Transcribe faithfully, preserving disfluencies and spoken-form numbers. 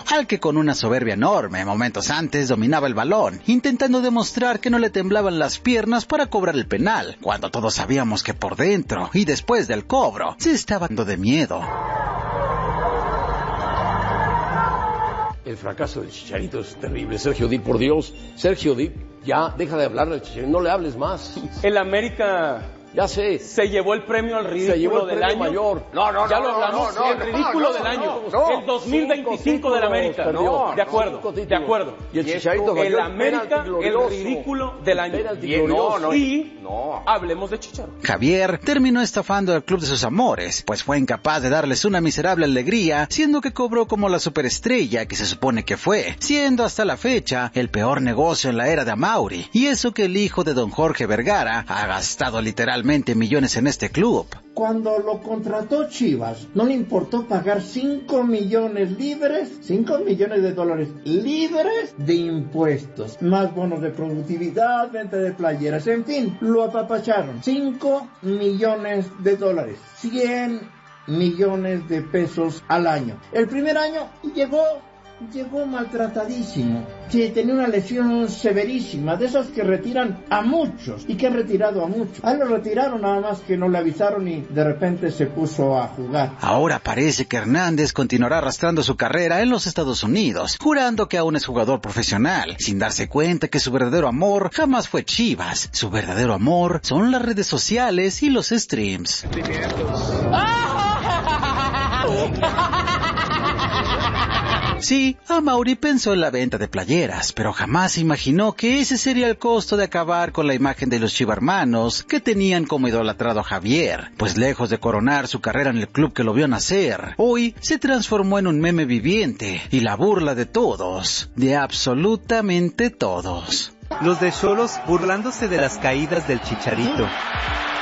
al que con una soberbia enorme momentos antes dominaba el balón, intentando demostrar que no le temblaban las piernas para cobrar el penal, cuando todos sabíamos que por dentro y después del cobro se estaba dando de miedo. El fracaso del Chicharito es terrible. Sergio Dip, por Dios. Sergio Dip, ya, deja de hablarle al Chicharito. No le hables más. El América... Ya sé. Se llevó el premio al ridículo Se llevó el del premio año. mayor. No, no, ya no, lo hablamos. No, no, el ridículo no, del no, año. no, el dos mil veinticinco cinco del América. perdió. De acuerdo, Cinco de acuerdo. Y el Chicharito el ganó América, el, el ridículo del año. Bien, no, no, y no. hablemos de Chicharro. Javier terminó estafando al club de sus amores, pues fue incapaz de darles una miserable alegría, siendo que cobró como la superestrella que se supone que fue, siendo hasta la fecha el peor negocio en la era de Amaury. Y eso que el hijo de don Jorge Vergara ha gastado literalmente millones en este club. Cuando lo contrató Chivas, no le importó pagar cinco millones libres, cinco millones de dólares libres de impuestos, más bonos de productividad, venta de playeras, en fin, lo apapacharon. cinco millones de dólares, cien millones de pesos al año. El primer año llegó... Llegó maltratadísimo, que tenía una lesión severísima, de esas que retiran a muchos, y que han retirado a muchos. A él lo retiraron, nada más que no le avisaron y de repente se puso a jugar. Ahora parece que Hernández continuará arrastrando su carrera en los Estados Unidos, jurando que aún es jugador profesional, sin darse cuenta que su verdadero amor jamás fue Chivas. Su verdadero amor son las redes sociales y los streams. Sí, Amaury pensó en la venta de playeras, pero jamás imaginó que ese sería el costo de acabar con la imagen de los chivarmanos que tenían como idolatrado a Javier, pues lejos de coronar su carrera en el club que lo vio nacer, hoy se transformó en un meme viviente y la burla de todos, de absolutamente todos. Los de Xolos burlándose de las caídas del Chicharito.